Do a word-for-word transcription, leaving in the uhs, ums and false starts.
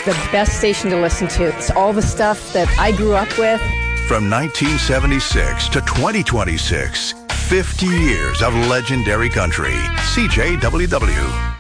the best station to listen to. It's all the stuff that I grew up with. From nineteen seventy-six to twenty twenty-six, fifty years of legendary country. C J W W.